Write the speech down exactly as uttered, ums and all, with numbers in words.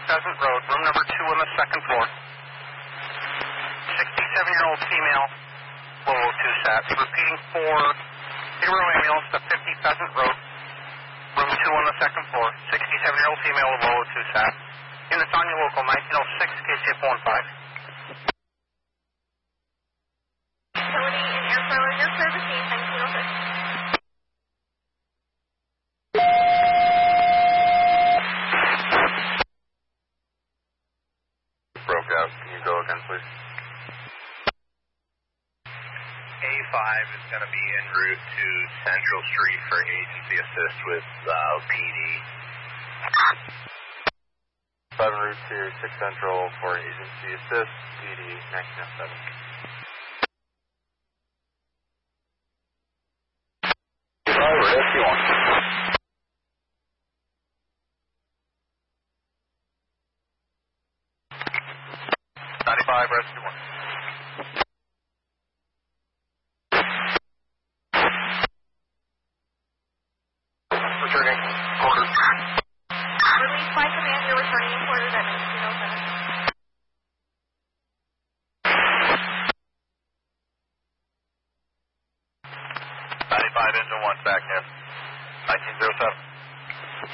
Pheasant Road, room number two on the second floor. sixty-seven-year-old female, Lolo two sat. Repeating for zero ambulance to fifty Pheasant Road, room two on the second floor. sixty-seven-year-old female, Lolo two sat. Units on your local, nineteen oh six, K C F one five. Utility in Air Surrender Servicing, nineteen oh six. Broke out. Can you go again, please? A five is going to be en route to Central Street for agency assist with uh, P D. five en route to six Central for agency assist, P D nineteen oh seven. Driver, S P one. ninety-five, rescue one. Returning, quarter. Release by command, you're returning in quarters at nineteen oh seven. ninety-five, engine one, back here. nineteen oh seven.